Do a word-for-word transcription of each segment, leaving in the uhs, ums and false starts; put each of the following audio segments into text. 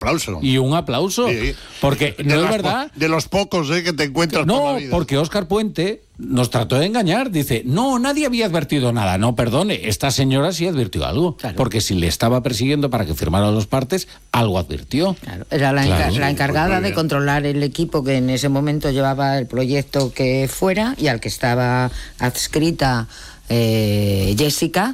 aplauso. Y un aplauso. Sí. Porque de no es las verdad. Po- de los pocos eh, que te encuentras No, por la vida. porque Óscar Puente nos trató de engañar. Dice, no, nadie había advertido nada. No, perdone, esta señora sí advirtió algo. Claro. Porque si le estaba persiguiendo para que firmara los partes, algo advirtió. Claro, era la, Claro, enca- sí, la encargada pues muy de bien. controlar el equipo que en ese momento llevaba el proyecto que fuera y al que estaba adscrita eh, Jessica.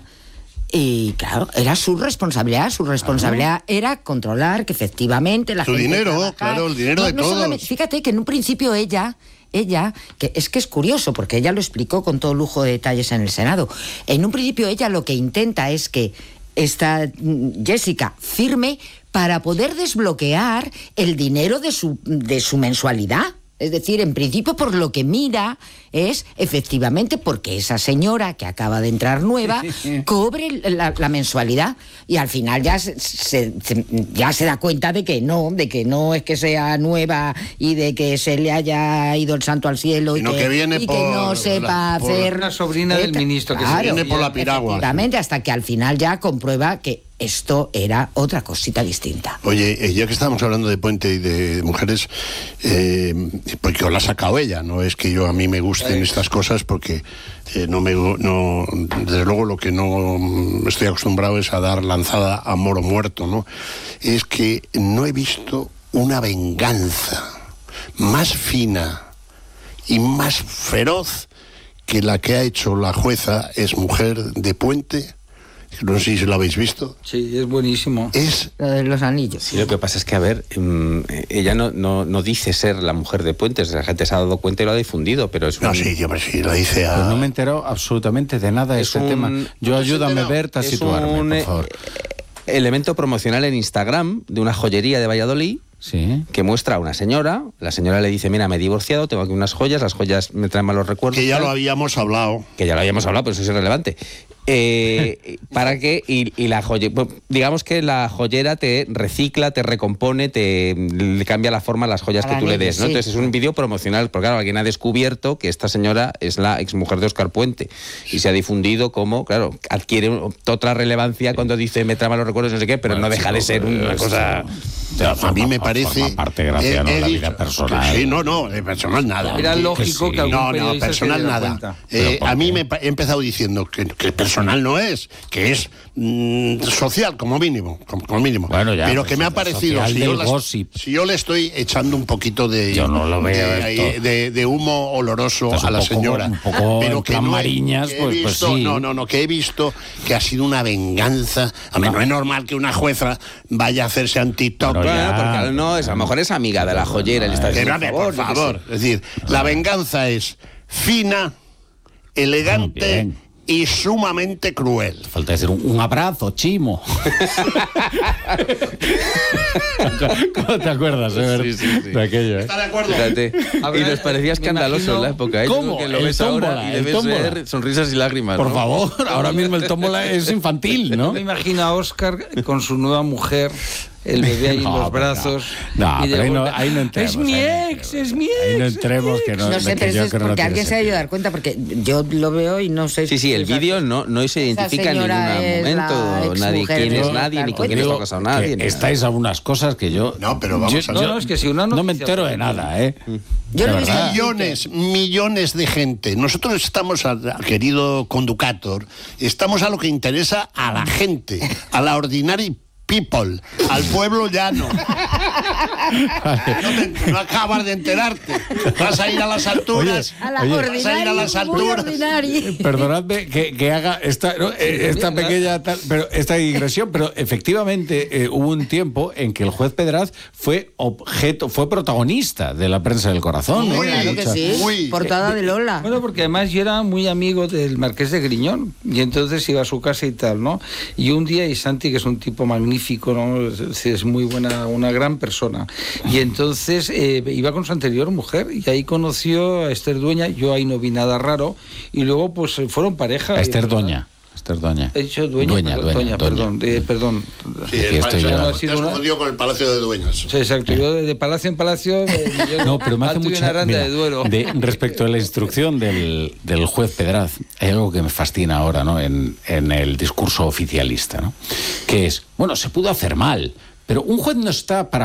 Y claro, era su responsabilidad, su responsabilidad era controlar que efectivamente la Su gente dinero, trabajara. claro, el dinero de todos. solamente- Fíjate que en un principio ella, ella, que es que es curioso porque ella lo explicó con todo lujo de detalles en el Senado. En un principio ella lo que intenta es que esta mm, Jessica firme para poder desbloquear el dinero de su, de su mensualidad. Es decir, en principio por lo que mira es efectivamente porque esa señora que acaba de entrar nueva cobre la, la mensualidad y al final ya se, se- se- ya se da cuenta de que no, de que no es que sea nueva y de que se le haya ido el santo al cielo y Sino que, que viene y que por no la- sepa por hacer una sobrina del eh, ministro que se claro, viene por la piragua. efectivamente, hasta que al final ya comprueba que esto era otra cosita distinta. Oye, eh, ya que estamos hablando de Puente y de mujeres, eh, porque os la ha sacado ella, no es que yo a mí me gusten estas cosas, porque eh, no me, no, desde luego lo que no estoy acostumbrado es a dar lanzada a moro muerto, ¿no? Es que no he visto una venganza más fina y más feroz que la que ha hecho la jueza es mujer de Puente. No sé si lo habéis visto. Sí, es buenísimo. Es Lo de los anillos. Sí, lo que pasa es que, a ver, um, ella no, no, no dice ser la mujer de Puentes, la gente se ha dado cuenta y lo ha difundido, pero es un... No, sí, hombre, sí, lo dice a... Pues no me he enterado absolutamente de nada de Es este un- tema. Yo ¿No te has ayúdame, enterado? Berta, a es situarme, un, por eh, favor. elemento promocional en Instagram de una joyería de Valladolid Sí. que muestra a una señora. La señora le dice, mira, me he divorciado, tengo aquí unas joyas, las joyas me traen malos recuerdos. Que ya tal". lo habíamos hablado. Que ya lo habíamos hablado, pero eso es irrelevante. Eh, para que, y, y la joye, bueno, digamos que la joyera te recicla, te recompone, te le cambia la forma a las joyas A que la tú le niña, des, ¿no? sí. Entonces es un vídeo promocional, porque claro, alguien ha descubierto que esta señora es la exmujer de Óscar Puente y se ha difundido como, claro, adquiere un- otra relevancia cuando dice me trama los recuerdos, no sé qué, pero Bueno, no deja chico, de ser una esto- cosa... A mí me parece... Forma parte, Graciano, he- he de la dicho- vida personal. Sí, no, no, de personal nada. Era Que- lógico sí. que algún No, no, periodista se personal diera nada. cuenta. Eh, ¿Pero por a mí qué? me pa- he empezado diciendo que, que personal no es, que es mm, social como mínimo, como, como mínimo. Bueno, ya, pero pues, que me ha social parecido, si yo, del las- gossip. si yo le estoy echando un poquito de, Yo no lo veo de, esto. de- de humo oloroso Estás a un la poco- señora, un poco en plan he- Mariñas, que he pues- pues visto- sí. no, no, no, que he visto que ha sido una venganza. A mí no, es normal que una jueza vaya a hacerse en TikTok. Bueno, Bueno, ya. porque no, es, a lo mejor es amiga de la joyera y le está Que diciendo, dame, por yo qué sé. favor. Es decir, la venganza es fina, elegante Bien. y sumamente cruel. Falta decir un, un abrazo, chimo. ¿Cómo te acuerdas, eh, Berta, Sí, sí, sí. de aquello? eh? ¿Está de acuerdo? Fíjate. Y Habrá- nos parecía me escandaloso imagino- en la época. ¿eh? Yo ¿Cómo? creo que lo El ves ahora tómbola, y el debe tómbola. ser sonrisas y lágrimas. Por ¿no? favor, ahora mismo el tómbola es infantil, ¿no? Me imagino a Óscar con su nueva mujer, el bebé ahí en No, los pero no. brazos. No, y de pero ahí no- golpe, ahí no entremos, Es mi ahí no ex, entremos. es mi ex. Ahí no es entremos, mi que ex". no- No sé, que pero yo eso es creo no porque tiene alguien se ha sentido. de dar cuenta, porque yo lo veo y no sé. Sí, sí, el si esa- vídeo no, no se identifica en ningún señora es la momento. Nadie exmujer quién de es Óscar nadie, ni con Puente. quién está Digo casado que nadie. ni nada. estáis a unas cosas que yo... No, pero vamos yo- a No, ver. no, es que si una no me noticia entero de fuera- nada, ¿eh? Yo De lo he visto verdad. en Millones, millones de gente. Nosotros estamos, a, a- querido conducator, estamos a lo que interesa a la gente, a la ordinary people, al pueblo llano. No, te- no acabas de enterarte. Vas a ir a las alturas. A la Oye, vas a ir a ordinaria, las muy alturas. ordinaria. Perdonadme que, que haga esta, ¿no? Eh, esta pequeña tal- pero esta digresión, pero efectivamente eh, hubo un tiempo en que el juez Pedraz fue objeto, fue protagonista de la prensa del corazón, ¿no? Muy, Claro que Mucha- sí, Muy. portada de Lola. Bueno, porque además yo era muy amigo del Marqués de Griñón y entonces iba a su casa y tal, ¿no? Y un día, y Santi, que es un tipo magnífico, ¿no? Es, es muy buena, una gran persona. Y entonces eh, iba con su anterior mujer y ahí conoció a Esther Dueña, yo ahí no vi nada raro, y luego pues fueron pareja. A Esther y, ¿verdad? Doña. Esther Doña. He dicho Dueña, Dueña, perdón, Dueña, Doña, Doña. perdón, eh, perdón. Sí, Aquí el estoy palacio- yo. te Ha sido has una- confundido con el Palacio de Dueñas. Sí, exacto, yo de, de palacio en palacio eh, yo No, pero me hace alto y mucha... una aranda mira, de Duero. de- respecto a la instrucción del, del juez Pedraz, hay algo que me fascina ahora, ¿no? En, en el discurso oficialista, ¿no? Que es, bueno, se pudo hacer mal, pero un juez no está para